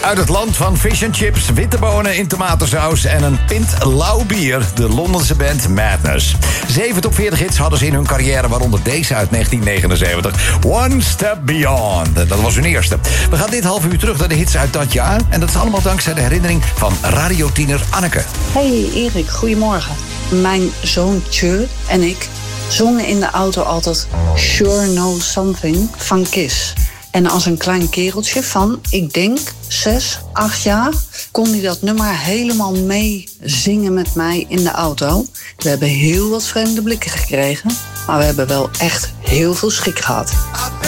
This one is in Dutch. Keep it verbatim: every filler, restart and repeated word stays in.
Uit het land van fish and chips, witte bonen in tomatensaus en een pint lauw bier. De Londense band Madness. Zeven top veertig hits hadden ze in hun carrière, waaronder deze uit negentien negenenzeventig. One Step Beyond. Dat was hun eerste. We gaan dit half uur terug naar de hits uit dat jaar. En dat is allemaal dankzij de herinnering van radiotiener Anneke. Hey Erik, goedemorgen. Mijn zoontje en ik zongen in de auto altijd Sure Know Something van Kiss. En als een klein kereltje van, ik denk, zes, acht jaar, kon hij dat nummer helemaal mee zingen met mij in de auto. We hebben heel wat vreemde blikken gekregen, maar we hebben wel echt heel veel schik gehad.